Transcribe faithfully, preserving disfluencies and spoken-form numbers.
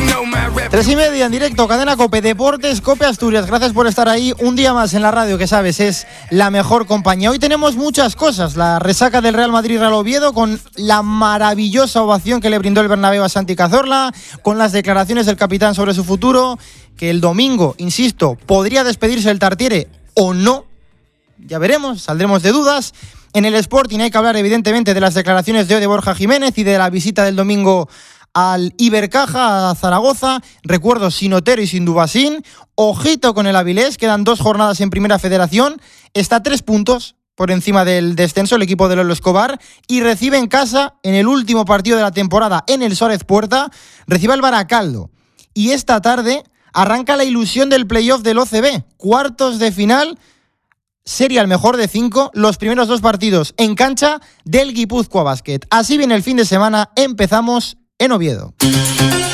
Tres y media en directo, Cadena COPE, Deportes, COPE Asturias. Gracias por estar ahí un día más en la radio, que sabes, es la mejor compañía. Hoy tenemos muchas cosas. La resaca del Real Madrid-Real Oviedo, con la maravillosa ovación que le brindó el Bernabéu a Santi Cazorla, con las declaraciones del capitán sobre su futuro, que el domingo, insisto, podría despedirse el Tartiere o no. Ya veremos, saldremos de dudas. En el Sporting hay que hablar evidentemente de las declaraciones de hoy de Borja Jiménez y de la visita del domingo al Ibercaja a Zaragoza. Recuerdo, sin Otero y sin Dubasín. Ojito con el Avilés, quedan dos jornadas en Primera Federación. Está a tres puntos por encima del descenso el equipo de Lolo Escobar y recibe en casa, en el último partido de la temporada en el Suárez Puerta, recibe al Baracaldo. Y esta tarde arranca la ilusión del playoff del O C B. Cuartos de final, serie al mejor de cinco, los primeros dos partidos en cancha del Guipúzcoa Basket. Así viene el fin de semana, empezamos en Oviedo.